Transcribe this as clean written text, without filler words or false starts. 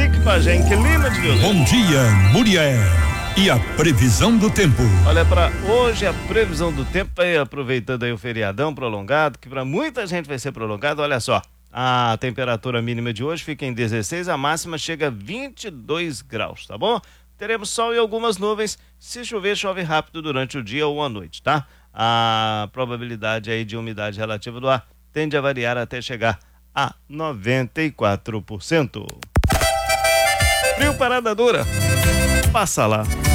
Cacique Pajé, em clima de violência. Bom dia, Muriel. E a previsão do tempo? Olha, para hoje a previsão do tempo, aproveitando aí o feriadão prolongado, que para muita gente vai ser prolongado, olha só. A temperatura mínima de hoje fica em 16, a máxima chega a 22 graus, tá bom? Teremos sol e algumas nuvens. Se chover, chove rápido durante o dia ou a noite, tá? A probabilidade aí de umidade relativa do ar tende a variar até chegar a 94%. Frio Parada Dura, passa lá.